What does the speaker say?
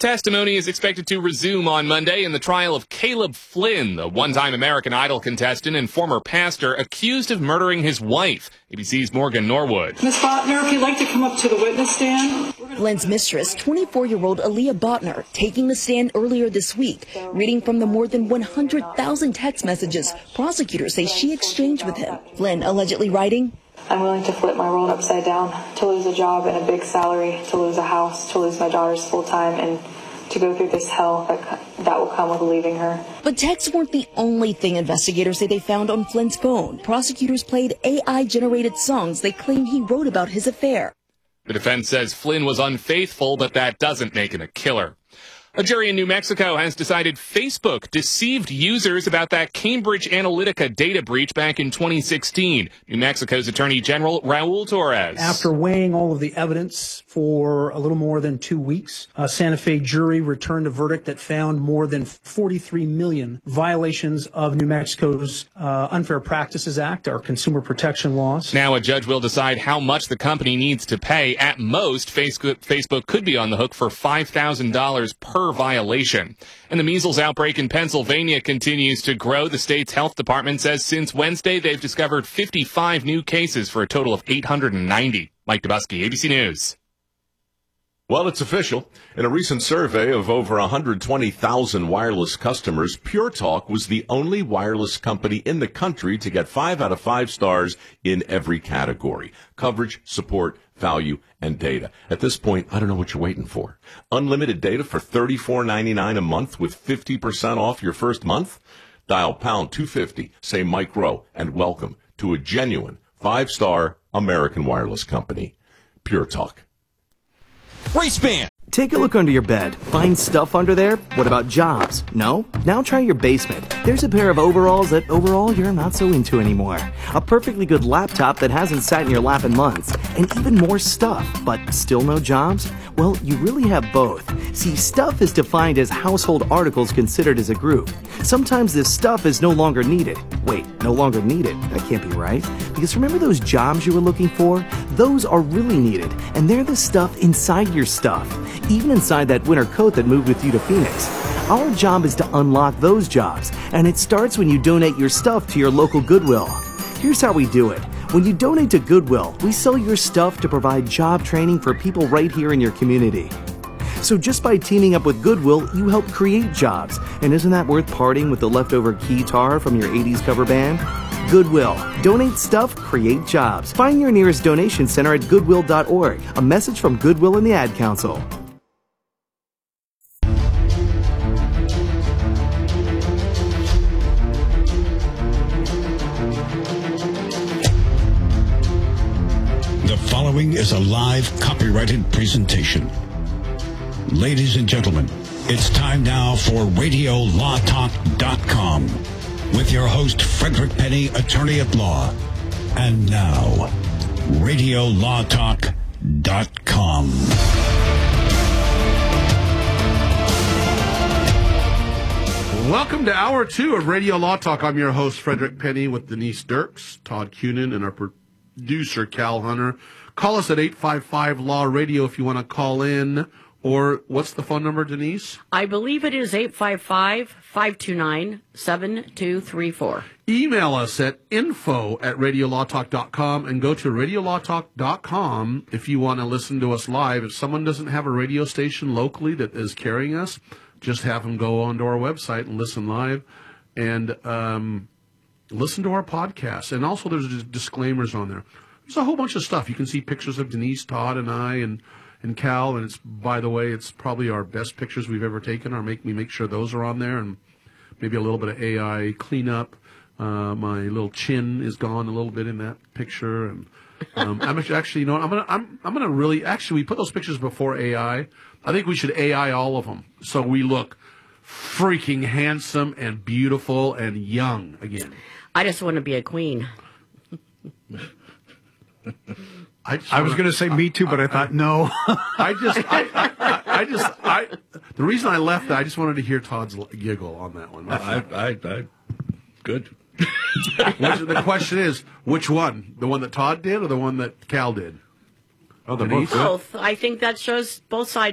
testimony is expected to resume on Monday in the trial of Caleb Flynn, the one-time American Idol contestant and former pastor accused of murdering his wife. ABC's Morgan Norwood. Ms. Botner, if you'd like to come up to the witness stand. Flynn's mistress, 24-year-old Aaliyah Botner, taking the stand earlier this week, reading from the more than 100,000 text messages prosecutors say she exchanged with him. Flynn allegedly writing, I'm willing to flip my world upside down, to lose a job and a big salary, to lose a house, to lose my daughters full-time, and to go through this hell that will come with leaving her. But texts weren't the only thing investigators say they found on Flynn's phone. Prosecutors played AI-generated songs they claim he wrote about his affair. The defense says Flynn was unfaithful, but that doesn't make him a killer. A jury in New Mexico has decided Facebook deceived users about that Cambridge Analytica data breach back in 2016. New Mexico's Attorney General Raul Torres. After weighing all of the evidence for a little more than 2 weeks, a Santa Fe jury returned a verdict that found more than 43 million violations of New Mexico's Unfair Practices Act, our consumer protection laws. Now a judge will decide how much the company needs to pay. At most, Facebook could be on the hook for $5,000 per violation. And the measles outbreak in Pennsylvania continues to grow. The state's health department says since Wednesday, they've discovered 55 new cases for a total of 890. Mike Dubusky, ABC News. Well, it's official. In a recent survey of over 120,000 wireless customers, Pure Talk was the only wireless company in the country to get 5 out of 5 stars in every category: coverage, support, value, and data. At this point, I don't know what you're waiting for. Unlimited data for $34.99 a month with 50% off your first month? Dial pound 250, say Mike Rowe, and welcome to a genuine 5-star American wireless company. Pure Talk. Race Band. Take a look under your bed. Find stuff under there? What about jobs? No? Now try your basement. There's a pair of overalls that overall you're not so into anymore. A perfectly good laptop that hasn't sat in your lap in months. And even more stuff, but still no jobs? Well, you really have both. See, stuff is defined as household articles considered as a group. Sometimes this stuff is no longer needed. Wait, no longer needed? That can't be right. Because remember those jobs you were looking for? Those are really needed, and they're the stuff inside your stuff. Even inside that winter coat that moved with you to Phoenix. Our job is to unlock those jobs, and it starts when you donate your stuff to your local Goodwill. Here's how we do it. When you donate to Goodwill, we sell your stuff to provide job training for people right here in your community. So just by teaming up with Goodwill, you help create jobs. And isn't that worth parting with the leftover guitar from your 80s cover band? Goodwill. Donate stuff, create jobs. Find your nearest donation center at goodwill.org. A message from Goodwill and the Ad Council. The following is a live copyrighted presentation. Ladies and gentlemen, it's time now for RadioLawTalk.com with your host, Frederick Penny, attorney at law. And now, RadioLawTalk.com. Welcome to Hour 2 of Radio Law Talk. I'm your host, Frederick Penny, with Denise Dirks, Todd Cunin, and our producer, Cal Hunter. Call us at 855-LAW-RADIO if you want to call in. Or what's the phone number, Denise? I believe it is 855-529-7234. Email us at info@radiolawtalk.com and go to radiolawtalk.com if you want to listen to us live. If someone doesn't have a radio station locally that is carrying us, just have them go onto our website and listen live and listen to our podcast. And also there's disclaimers on there. There's a whole bunch of stuff. You can see pictures of Denise, Todd, and I, and Cal, and it's, by the way, it's probably our best pictures we've ever taken. Make sure those are on there, and maybe a little bit of AI cleanup. My little chin is gone a little bit in that picture, and I'm actually, you know, I'm gonna really, actually, we put those pictures before AI. I think we should AI all of them so we look freaking handsome and beautiful and young again. I just want to be a queen. I was going to say me too, but I thought no. The reason I left, I just wanted to hear Todd's giggle on that one. Good. The question is, which one? The one that Todd did or the one that Cal did? Oh, they're both good. Both. I think that shows both sides.